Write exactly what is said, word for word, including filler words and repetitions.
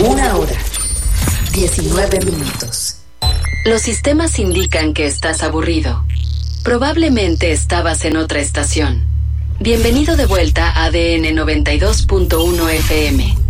Una hora, diecinueve minutos. Los sistemas indican que estás aburrido. Probablemente estabas en otra estación. Bienvenido de vuelta a A D N noventa y dos punto uno F M.